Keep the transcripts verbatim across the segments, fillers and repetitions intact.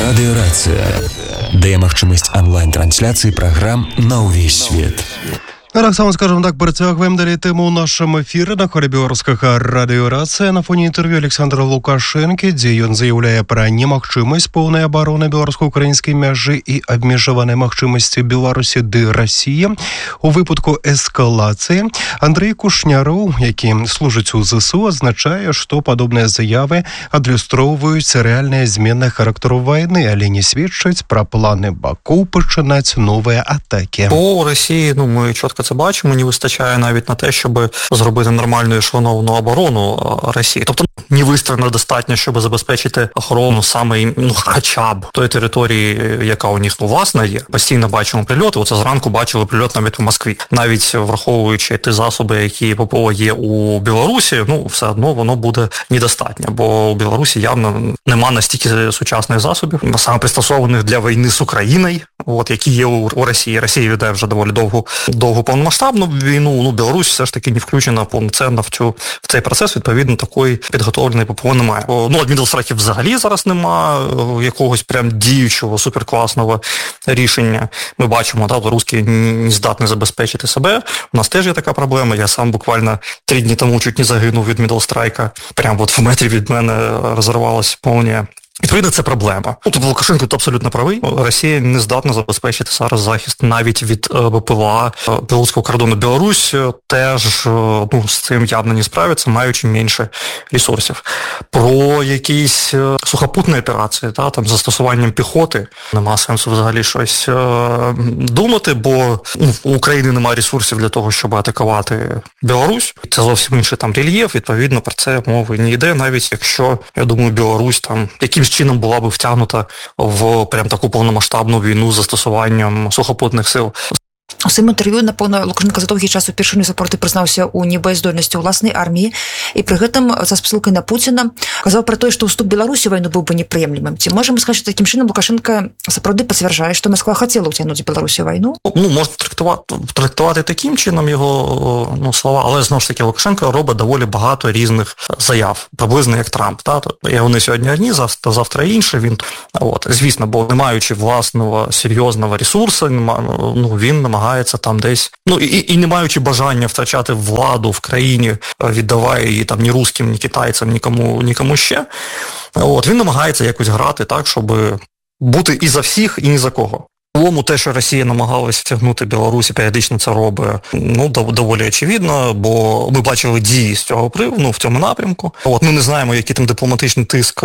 Радыёрацыя дае магчымасць онлайн-трансляцыі праграм на ўвесь свет. Таксама, скажем так, працягваем далей тэму ў нашым эфіры на хвалі беларускага радыёрацыя на фоне інтэрв'ю Александра Лукашэнкі, дзе ён заяўляе пра немагчымасць поўнай абароны беларуска-украінскай мяжы і абмежаванай магчымасці Беларусі ды Расіі у выпадку эскалацыі. Андрэй Кушняроў, які служыць у ЗСУ, азначае, што падобныя заявы адлюстроўваюць рэальныя змены характару вайны, але не сведчаць пра планы бакоў пачынаць новыя атакі. По Росії, ну, ми чітко це бачимо, не вистачає навіть на те, щоб зробити нормальну ешелоновану оборону Росії. Тобто не вистачає достатньо, щоб забезпечити охорону саме, ну, хоча б тої території, яка у них, ну, власне є. Постійно бачимо прильоти, оце зранку бачили прильот навіть в Москві. Навіть враховуючи ті засоби, які ППО є у Білорусі, ну, все одно воно буде недостатньо, бо у Білорусі явно нема настільки сучасних засобів, саме пристосованих для війни з Україною, от, які є у, у Росії. Росія веде вже доволі довгу, довгу повномасштабну війну, ну, Білорусь все ж таки не включена повноцінно в, цю, в цей процес, відповідно, такої підготовленої ППО немає. Ну, адміністрації взагалі зараз нема якогось прям діючого, суперкласного рішення. Ми бачимо, да, русські не здатні забезпечити себе. У нас теж є така проблема. Я сам буквально три дні тому чуть не загинув від мідлстрайка. Прямо от в метрі від мене розірвалась молнія. Відповідно, це проблема. Тут Лукашенко тут абсолютно правий. Росія не здатна забезпечити зараз захист навіть від БПЛА білоруського кордону. Білорусь теж, ну, з цим явно не справиться, маючи менше ресурсів. Про якісь сухопутні операції, та, там, з застосуванням піхоти, нема сенсу взагалі щось думати, бо, ну, у України немає ресурсів для того, щоб атакувати Білорусь. Це зовсім інший там рельєф, відповідно, про це мови не йде, навіть якщо, я думаю, Білорусь там якимсь чином була би втягнута в прям таку повномасштабну війну з застосуванням сухопутних сил. У своєму інтерв'ю, напевно, Лукашенко за довгий час упершыню сапраўды прызнаўся ў небаездольнасці ўласнай арміі і пры гэтым са спасылкай на Пуціна казаў пра тое, што ўступ Беларусі ў вайну быў бы непрыемлемым. Ці можам сказаць, што такім чынам Лукашенко сапраўды пацвярджае, што Москва хацела ўцягнуць Беларусі ў вайну? Ну, можна трактувати, трактувати таким чином його, ну, слова, але знову ж таки Лукашенко робить доволі багато різних заяв, приблизно як Трамп. Та? І вони сьогодні одні, завтра, завтра інші. Він, от, звісно, бо не маючи власного серйозного ресурсу, ну, він намагається там десь, ну, і, і не маючи бажання втрачати владу в країні, віддаває її там ні русським, ні китайцям, нікому, нікому ще. От, він намагається якось грати так, щоб бути і за всіх, і ні за кого. Тому те, що Росія намагалась втягнути Білорусь і періодично це робить, ну, доволі очевидно, бо ми бачили дії з цього приводу, ну, в цьому напрямку. От, ми не знаємо, який там дипломатичний тиск,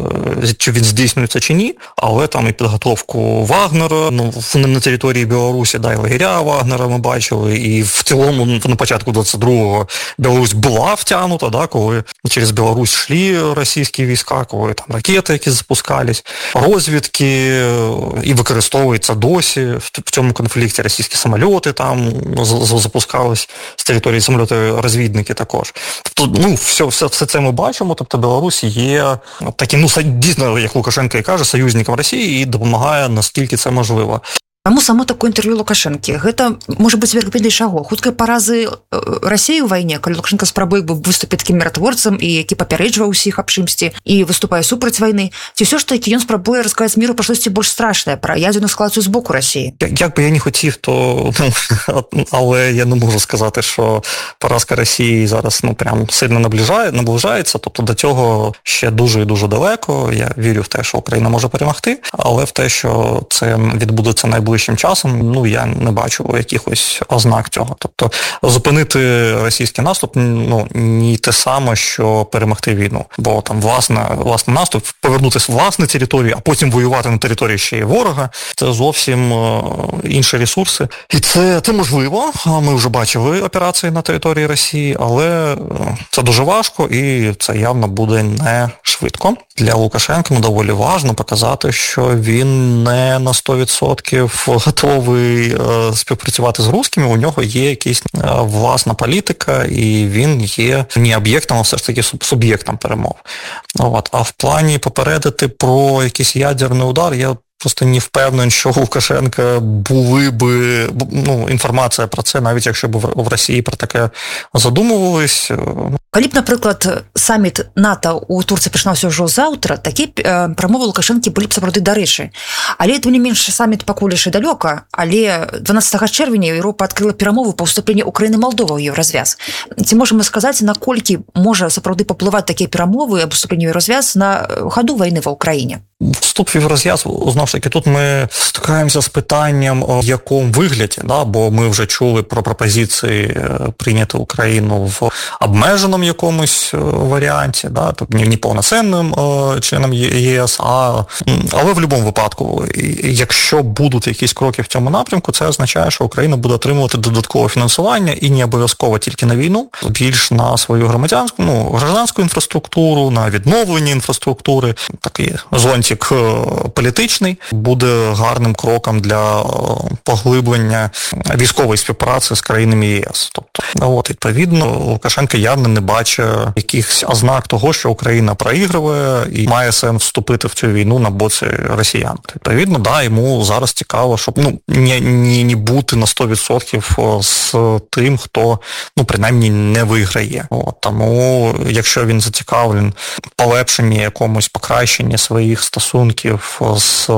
чи він здійснюється чи ні, але там і підготовку Вагнера, ну, на території Білорусі, да, і лагеря Вагнера ми бачили, і в цілому, на початку двадцять другого Білорусь була втягнута, да, коли через Білорусь йшли російські війська, коли там ракети, які запускались, розвідки, і використовується досі в цьому конфлікті російські самоліти там запускались з території, самоліти-розвідники також. Тобто, ну, все, все, все це ми бачимо, тобто Білорусь є таким, ну, дійсно, як Лукашенко і каже, союзником Росії і допомагає, наскільки це можливо. Таму само такое інтэрв'ю Лукашэнкі. Гэта можа быць верх шаго. Хуткай паразы Расіі ў вайне, калі Лукашенко спрабуе выступіць такім міратворцам і які папярэджвае ўсіх аб чымсьці і выступае супраць вайны. Ці ўсё ж такі ён спрабуе расказаць міру пра штосьці больш страшнае, пра ядерну эскалацыю з боку Расіі? Як би я не хотів, то, ну, але я не можу сказати, що поразка Росії зараз, ну, прям сильно наближає, наближається, тобто до цього ще дуже і дуже далеко. Я вірю в те, що Україна може перемогти, але в те, що це відбудеться найближчим найближчим часом, ну, я не бачу якихось ознак цього. Тобто зупинити російський наступ, ну, не те саме, що перемогти війну. Бо там власне, власне наступ, повернутися в власну територію, а потім воювати на території ще й ворога, це зовсім інші ресурси. І це, це можливо, ми вже бачили операції на території Росії, але це дуже важко і це явно буде не швидко. Для Лукашенка ну, доволі важливо показати, що він не на сто відсотків готовий е, співпрацювати з русскими, у нього є якась е, власна політика, і він є не об'єктом, а все ж таки суб'єктом перемов. От. А в плані попередити про якийсь ядерний удар, я просто не впевнений, що у Лукашенка були би, ну, інформація про це, навіть якщо б в Росії про таке задумувались. Калі б, напрыклад, саміт НАТО у Турцыі пачынаўся ўжо заўтра, такія э, прамовы Лукашэнкі былі б сапраўды дарэчы. Але тым не менш саміт пакуль яшчэ далёка, але дванаццатага чэрвеня Еўропа адкрыла перамовы па ўступленні Украіны Малдовы ў Еўразвяз. Ці можам мы сказаць, наколькі можа сапраўды паплываць такія перамовы аб уступленні ў Еўразвяз на хаду вайны ва Ўкраіне? Вступ в Єврозв'яз, знову ж таки, тут ми стикаємося з питанням, в якому вигляді, да? Бо ми вже чули про пропозиції прийняти Україну в обмеженому якомусь варіанті, да? Тобто не повноцінним членом ЄС, а, але в будь-якому випадку, якщо будуть якісь кроки в цьому напрямку, це означає, що Україна буде отримувати додаткове фінансування і не обов'язково тільки на війну, більш на свою громадянську, ну, гражданську інфраструктуру, на відновлення інфраструктури, такий зонтик політичний, буде гарним кроком для поглиблення військової співпраці з країнами ЄС. Тобто, от, відповідно, Лукашенко явно не бачить якихось ознак того, що Україна проігрує і має сенс вступити в цю війну на боці росіян. Відповідно, да, йому зараз цікаво, щоб ну, не, не, не бути на сто відсотків з тим, хто, ну, принаймні, не виграє. От, тому, якщо він зацікавлений полепшенні якомусь покращенні своїх стосунків з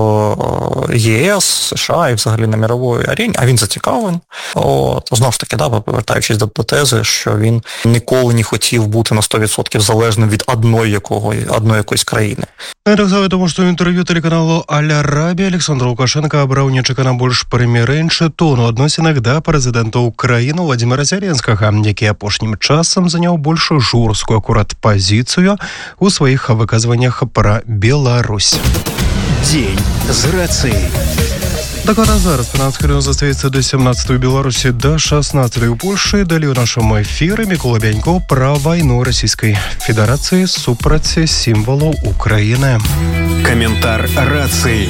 ЄС, США і взагалі на мировій арені, а він зацікавлений. От, знову ж таки, да, повертаючись до тези, що він ніколи не хотів бути на сто відсотків залежним від одної, якого, одної якоїсь країни. Так само, тому що інтерв'ю телеканалу Аль-Арабія Александр Лукашенко обрав нечакана больш прымірэншы тон у адносінах да прэзідэнта Украіны Владимира Зеленскага, які апошнім часам заняў больш жорсткую акурат пазіцыю у сваіх выказваннях пра Беларусь. День з рацыяй. Дакладна зараз панацкі район застаецца да сямнаццатай у Беларусі, да шаснаццатай у Польшы. Далей у нашым эфіры Мікола Бянько пра вайну Расійскай Федэрацыі супраць сімвалаў Украіны. Каментар рацыі.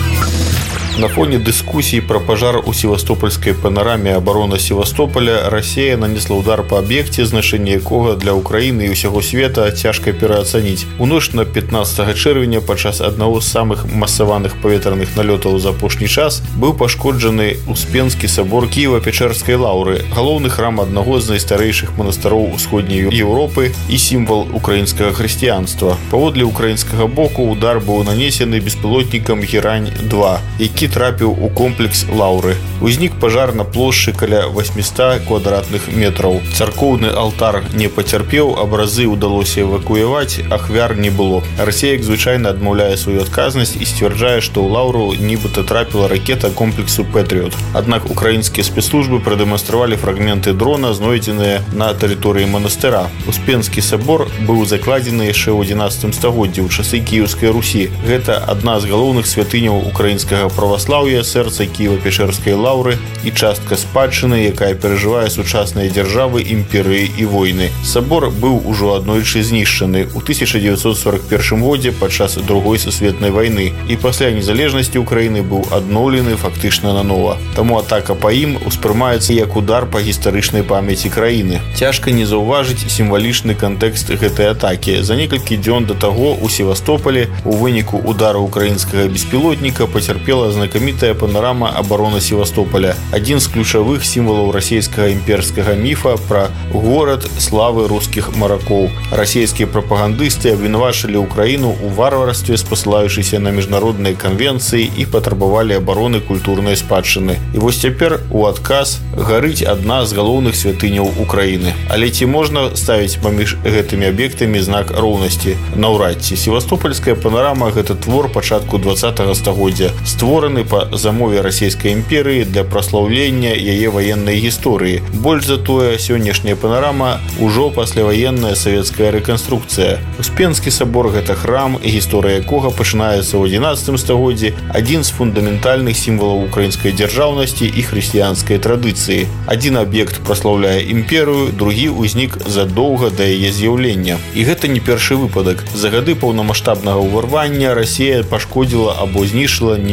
На фоне дискуссий про пожар у Севастопольской панораме обороны Севастополя Россия нанесла удар по объекте, значение якога для Украины и усяго света тяжко переоценить. У ноч на пятнадцатага чэрвеня падчас одного з самых масаваных паветраных налётаў за апошні час быў пашкоджаны Успенскі собор Кіева-Печерскай лаўры, галоўны храм аднаго з найстарэйшых манастыроў усходняй Еўропы і сімвал украінскага хрысціянства. Паводле украінскага боку удар быў нанесены беспілотнікам Герань два, які трапіў у комплекс лаўры. Узнік пажар на плошчы каля восьмісот квадратных метраў. Царкоўны алтар не пацярпеў, абразы ўдалося эвакуяваць, ахвяр не было. Расія, як звычайна, адмаўляе сваю адказнасць і сцвярджае, што ў лаўру нібыта трапіла ракета комплексу Пэтріот. Аднак украінскія спецслужбы прадэманстравалі фрагменты дрона, знойдзеныя на тэрыторыі манастыра. Успенскі сабор быў закладзены яшчэ ў адзінаццатым стагоддзі ў часы Кіеўскай Русі. Гэта адна з галоўных святыняў украінскага праваслаўя, сэрца Кіева-Печерскай лаўры і частка спадчыны, якая перажывае сучасныя дзяржавы, імперыі і войны. Сабор быў ужо аднойчы знішчаны ў тысяча дзевяцьсот сорок першым годзе падчас другой сусветнай вайны і пасля незалежнасці Украіны быў адноўлены фактычна нанова. Таму атака па ім успрымаецца як удар па гістарычнай памяці краіны. Цяжка не заўважыць сімвалічны кантэкст гэтай атакі. За некалькі дзён да таго у Севастополі у выніку удара украінскага беспілотніка пацярпела знакамітая панорама обороны Севастополя, один з ключавых сімвалаў расійскага імперскага міфа пра горад славы рускіх маракоў. Расійскія прапагандысты абвінавачылі Украіну ў варварстве, спасылаючыся на міжнародныя канвенцыі і патрабавалі абароны культурнай спадчыны. І вось цяпер у адказ гарыць адна з галоўных святыняў Украіны. Але ці можна ставіць паміж гэтымі аб'ектамі знак роўнасці? Наўрад ці. Севастопольская панорама – гэта твор пачатку двадцатага стагоддзя, створаны па замове расійскай імперыі для праслаўлення яе ваеннай гісторыі. Больш за тое, сённяшняя панорама ўжо пасляваенная савецкая рэканструкцыя. Успенскі сабор – гэта храм, гісторыя якога пачынаецца ў адзінаццатым стагоддзі, адзін з фундаментальных сімвалаў украінскай дзяржаўнасці і хрысціянскай традыцыі. Адзін аб'ект праслаўляе імперыю, другі ўзнік задоўга да яе з'яўлення. І гэта не першы выпадак. За гады паўнамаштабнага ўварвання Расія пашкодзіла або знішчыла не менш за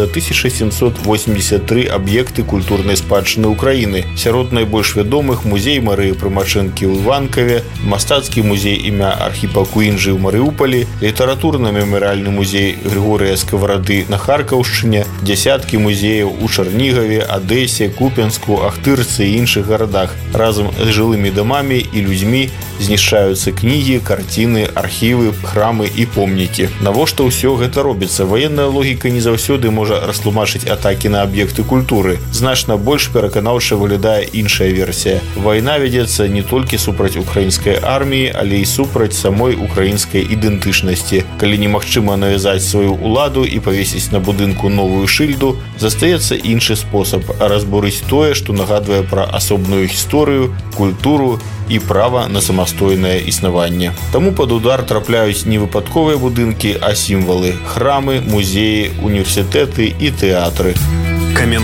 тысяча семьсот восемьдесят три аб'екты культурнай спадчыны Украіны. Сярод найбольш вядомых музей Марыі Прымачэнкі ў Іванкаве, мастацкі музей імя Архіпа Куінджы ў Марыуполі, літаратурна-мемарыяльны музей Григорія Сковороды на Харкаўшчыне, дзясяткі музеяў у Чарнігове, Адэсе, Купенску, Ахтырцы і іншых гарадах. Разам з жылымі дамамі і людзьмі знішчаюцца кнігі, карціны, архівы, храмы і помнікі. Навошта ўсё гэта робіцца? Ваенная логіка не заўсёды можа растлумачыць атакі на аб'екты культуры. Значна больш пераканаўча выглядае іншая версія. Вайна вядзецца не толькі супраць украінскай арміі, але і супраць самой украінскай ідэнтычнасці. Калі немагчыма навязаць сваю ўладу і павесіць на будынку новую шыльду, застаецца іншы спосаб разбурыць тое, што нагадвае пра асобную гісторыю, культуру і права на самастойнае існаванне. Таму пад удар трапляюць не выпадковыя будынкі, а сімвалы – храмы, музеі, універсітэты і тэатры.